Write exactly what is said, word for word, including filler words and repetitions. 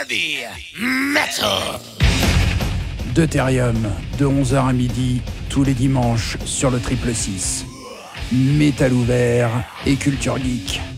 Heavy Metal. Deutérium, de onze heures à midi, tous les dimanches sur le Triple six. Métal ouvert et culture geek.